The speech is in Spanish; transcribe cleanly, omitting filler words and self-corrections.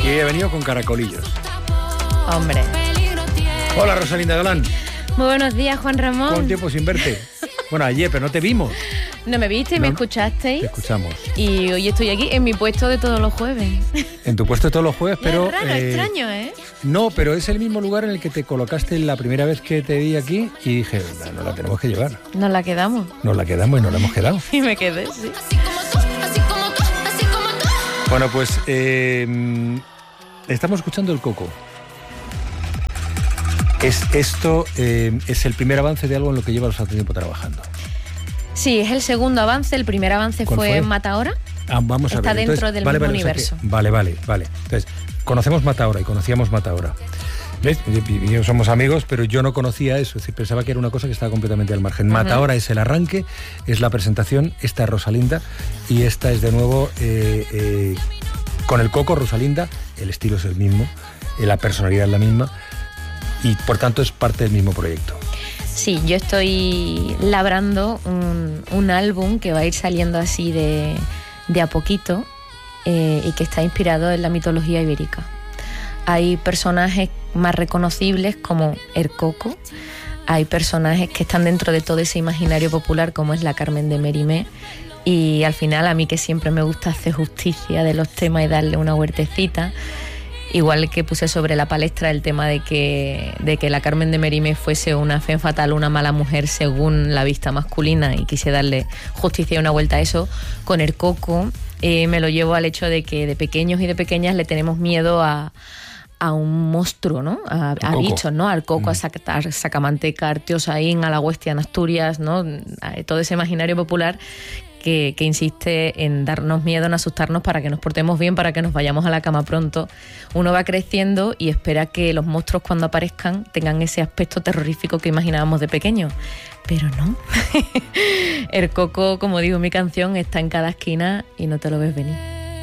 Y he venido con caracolillos. Hombre. Hola, Rosalinda Galán. Muy buenos días, Juan Ramón. ¿Cuánto tiempo sin verte? Bueno, ayer, pero no te vimos. No me viste, me escuchasteis. Te escuchamos. Y hoy estoy aquí en mi puesto de todos los jueves. En tu puesto de todos los jueves, pero... Es raro, extraño, ¿eh? No, pero es el mismo lugar en el que te colocaste la primera vez que te vi aquí y dije, no la tenemos que llevar. Nos la quedamos. Nos la quedamos y nos la hemos quedado. Y me quedé, sí. Bueno, pues estamos escuchando El Coco. Esto es el primer avance de algo en lo que llevas bastante tiempo trabajando. Sí, es el segundo avance. El primer avance fue Mataora. Vamos a Está ver. dentro del mismo universo. O sea vale. Entonces, conocemos Mataora y conocíamos Mataora. ¿Ves? Y somos amigos, pero yo no conocía eso. Es decir, pensaba que era una cosa que estaba completamente al margen. Mataora es el arranque, es la presentación. Esta es Rosalinda y esta es de nuevo con El Coco, Rosalinda. El estilo es el mismo, la personalidad es la misma y por tanto es parte del mismo proyecto. Sí, yo estoy labrando un álbum que va a ir saliendo así de a poquito y que está inspirado en la mitología ibérica. Hay personajes más reconocibles como El Coco, hay personajes que están dentro de todo ese imaginario popular como es la Carmen de Mérimée, y al final a mí, que siempre me gusta hacer justicia de los temas y darle una huertecita, igual que puse sobre la palestra el tema de que la Carmen de Mérimée fuese una femme fatale, una mala mujer según la vista masculina, y quise darle justicia y una vuelta a eso, con El Coco me lo llevo al hecho de que de pequeños y de pequeñas le tenemos miedo a un monstruo, ¿no? A bichos, ¿no? Al coco, a Sacamanteca, a Artiosaín, a la Huestia en Asturias, ¿no? A todo ese imaginario popular que insiste en darnos miedo, en asustarnos para que nos portemos bien, para que nos vayamos a la cama pronto. Uno va creciendo y espera que los monstruos, cuando aparezcan, tengan ese aspecto terrorífico que imaginábamos de pequeño. Pero no. El Coco, como digo en mi canción, está en cada esquina y no te lo ves venir.